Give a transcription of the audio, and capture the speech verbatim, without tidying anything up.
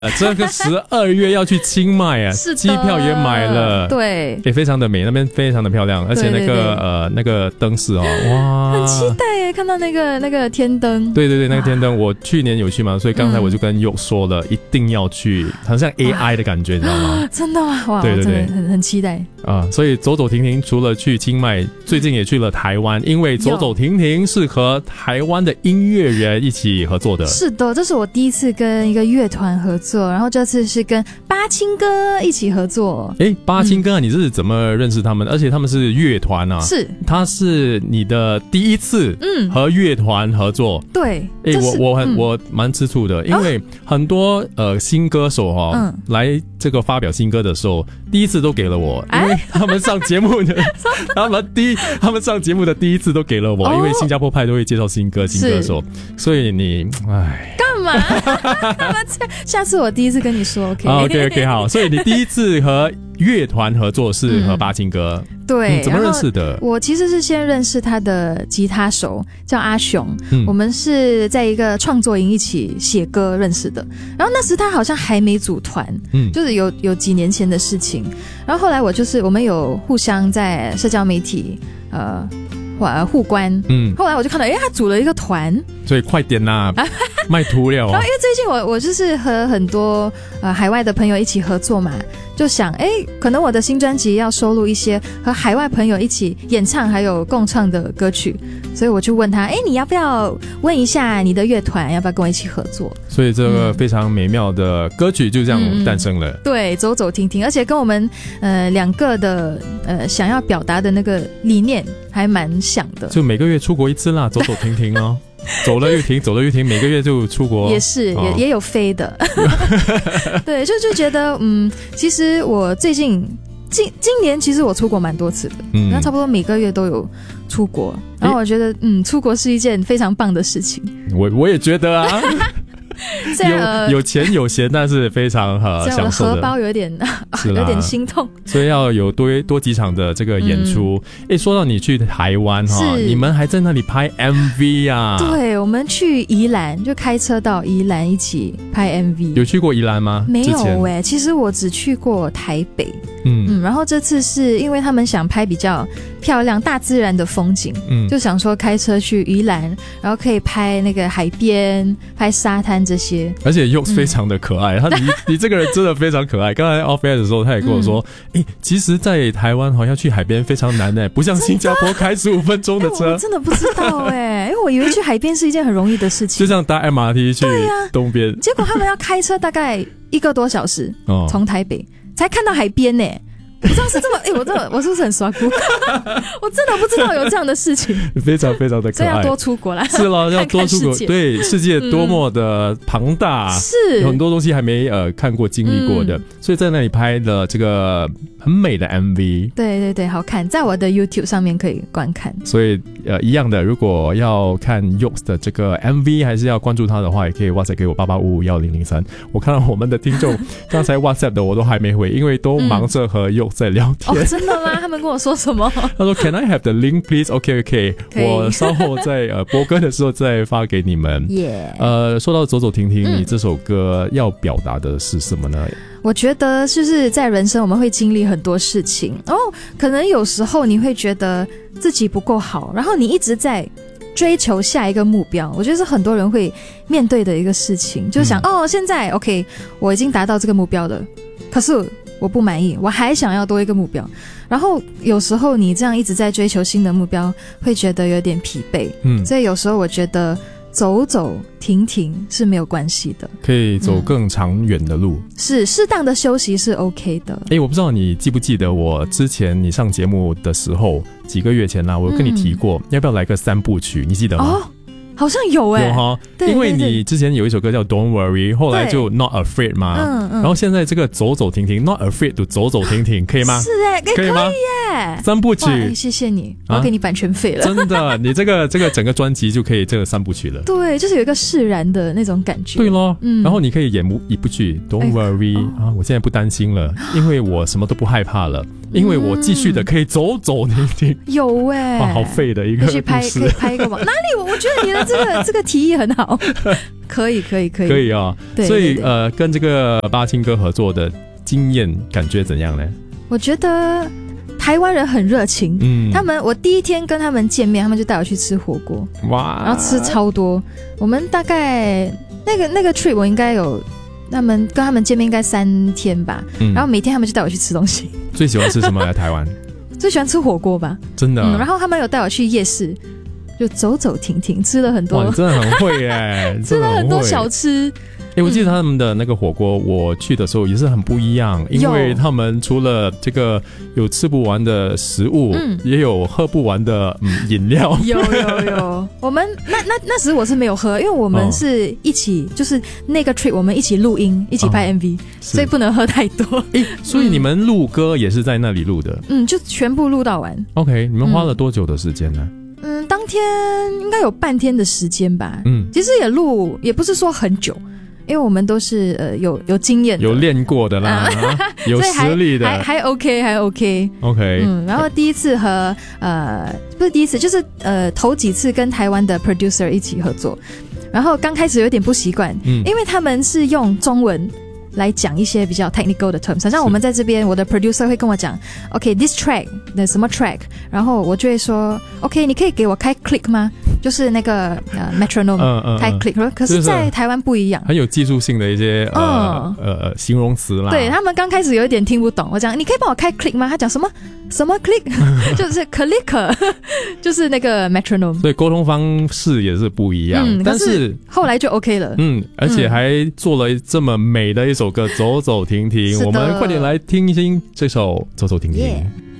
呃，这个十二月要去清迈啊，机票也买了， 对， 也非常的美，那边非常的漂亮，而且那个对对对呃那个灯饰哦，哇， 很期待耶，看到那个那个天灯。 对对对，那个天灯，我去年有去嘛，所以刚才我就跟佑说了，嗯、一定要去，好像 A I 的感觉，你知道吗？ 真的吗？哇， 对对对， 真的很很期待啊！所以走走停停，除了去清迈，最近也去了台湾，因为走走停停是和台湾的音乐人一起合作的。 是的，这是我第一次跟一个乐团合作，然后这次是跟八青哥一起合作。 哎，八青哥、啊，你是怎么认识他们？而且他们是乐团啊， 是， 他是你的第一次嗯和乐团合作。 对， 哎，我我很、嗯、我蛮吃醋的，因为很多、啊、呃新歌手哈、哦嗯、来这个发表新歌的时候，第一次都给了我，因为他们上节目的，他们第一他们上节目的第一次都给了我，哦、因为新加坡派都会介绍新歌新歌手，所以你哎。 干嘛？下次我第一次跟你说 ，OK？ 啊 ，OK OK 好，所以你第一次和乐团合作是和八青哥， 嗯、对、 嗯，怎么认识的？ 我其实是先认识他的吉他手叫阿雄、嗯，我们是在一个创作营一起写歌认识的。然后那时他好像还没组团，嗯，就是有有几年前的事情。然后后来我就是我们有互相在社交媒体呃。互关，嗯，后来我就看到，哎，他组了一个团， 所以快点啦，卖涂料、哦。 然后因为最近我我就是和很多呃海外的朋友一起合作嘛，就想，哎，可能我的新专辑要收录一些和海外朋友一起演唱还有共唱的歌曲，所以我就问他，哎，你要不要问一下你的乐团要不要跟我一起合作？ 所以这个非常美妙的歌曲就这样诞生了。嗯、 对，走走停停，而且跟我们呃两个的呃想要表达的那个理念还蛮想的， 就每个月出国一次啦，走走停停哦，走了又停，走了又停，每个月就出国， 也是、哦、也也有飞的，对，就就觉得嗯，其实我最近今今年其实我出国蛮多次的，嗯，那差不多每个月都有出国，然后我觉得嗯，出国是一件非常棒的事情， 我我也觉得啊。有有钱有闲，但是非常呃享受的， 荷包有点有点心痛， 所以要有多多几场的这个演出。哎、嗯，说到你去台湾哈，你们还在那里拍 M V 啊？ 对，我们去宜兰，就开车到宜兰一起拍 M V。 有去过宜兰吗？ 没有哎、欸，其实我只去过台北。嗯嗯，然后这次是因为他们想拍比较漂亮大自然的风景，嗯，就想说开车去宜兰，然后可以拍那个海边、拍沙滩这些。 而且又非常的可爱，嗯、他你你这个人真的非常可爱。刚才 off air 的时候，他也跟我说，哎、嗯，其实，在台湾好像去海边非常难哎，不像新加坡开十五分钟的车。 我真的不知道哎，因为我以为去海边是一件很容易的事情， 就像搭 M R T 去东边、啊， 结果他们要开车大概一个多小时，哦，从台北。才看到海边呢、欸，我不知道是这么，哎、欸，我真的，我是不是很刷姑？我真的不知道有这样的事情， 非常非常的可爱。 所以要多出国啦， 是了，要多出国。对，世界多么的庞大，嗯、 是有很多东西还没呃看过、经历过的、嗯，所以在那里拍了这个很美的 M V。对对对，好看，在我的 YouTube 上面可以观看。 所以呃，一样的，如果要看 Yoks 的这个 M V， 还是要关注他的话，也可以 WhatsApp 给我八八五五一零零三。我看到我们的听众刚才 WhatsApp 的我都还没回，因为都忙着和 Yoks 在聊天、 嗯哦。真的吗？他们跟我说什么？ 他说 Can I have the link please? OK OK， 我稍后在呃播歌的时候再发给你们。 Yeah. 呃，说到走走停停、嗯，你这首歌要表达的是什么呢？ 我觉得就是在人生我们会经历很多事情哦，可能有时候你会觉得自己不够好，然后你一直在追求下一个目标，我觉得是很多人会面对的一个事情，就是想、嗯、哦，现在 OK 我已经达到这个目标了，可是我不满意，我还想要多一个目标，然后有时候你这样一直在追求新的目标会觉得有点疲惫，嗯，所以有时候我觉得走走停停是没有关系的， 可以走更长远的路、嗯、 是适当的休息是 OK 的。 诶，我不知道你记不记得我之前你上节目的时候几个月前啦、啊，我跟你提过、嗯、要不要来个三部曲，你记得吗？哦， 好像有哎、欸， 有哈，因为你之前有一首歌叫 Don't Worry， 后来就 Not Afraid 嘛，嗯嗯，然后现在这个走走停停 Not Afraid 就走走停停，可以吗？ 是哎、欸，可以吗？可以耶， 三部曲， 欸、谢谢你，我要给你版权费了。 啊、真的，你这个这个整个专辑就可以这个三部曲了。 对，就是有一个释然的那种感觉。 对咯，嗯，然后你可以演一部剧 Don't Worry、欸哦、啊，我现在不担心了，因为我什么都不害怕了。因为我继续的可以走走停停， 有哎、欸， 哇，好废的一个故事， 可以拍可以拍一个网哪里？我觉得你的这这个这个提议很好，可以可以可以可以啊。 对， 所以对对呃，跟这个巴青哥合作的经验感觉怎样呢？ 我觉得台湾人很热情，嗯，他们我第一天跟他们见面，他们就带我去吃火锅，哇，然后吃超多。我们大概那个那个 trip 我应该有，他们跟他们见面应该三天吧，嗯，然后每天他们就带我去吃东西。 最喜欢吃什么来台湾？ 最喜欢吃火锅吧， 真的、啊嗯。 然后他们有带我去夜市，就走走停停，吃了很多。 哇，你真的很会耶， 吃了很多小吃。 哎、欸，我记得他们的那个火锅，我去的时候也是很不一样，因为他们除了这个有吃不完的食物，嗯、也有喝不完的嗯饮料。 有有有，我们那那那时我是没有喝，因为我们是一起，哦、就是那个 trip 我们一起录音，一起拍 M V，、哦、所以不能喝太多。 哎、欸，所以你们录歌也是在那里录的？ 嗯，就全部录到完。 OK， 你们花了多久的时间呢？ 嗯，当天应该有半天的时间吧。嗯，其实也录，也不是说很久。因为我们都是呃有有经验的， 有练过的啦，啊、有实力的， 还还 OK 还 OK OK， 嗯，然后第一次和呃不是第一次，就是呃头几次跟台湾的 producer 一起合作，然后刚开始有点不习惯，嗯，因为他们是用中文来讲一些比较 technical 的 terms， 像我们在这边，我的 producer 会跟我讲 ，OK this track 的什么 track， 然后我就会说 ，OK 你可以给我开 click 吗？就是那个呃 metronome、嗯嗯、开 click， 可是在台湾不一样， 很有技术性的一些呃、嗯、呃形容词啦。 对他们刚开始有一点听不懂，我讲你可以帮我开 click 吗？他讲什么什么 click， 就是 click， 就是那个 metronome。 所以沟通方式也是不一样，嗯、但是, 是后来就 OK 了。 嗯，而且还做了这么美的一首歌《走走停停》，我们快点来听一听这首《走走停停》。Yeah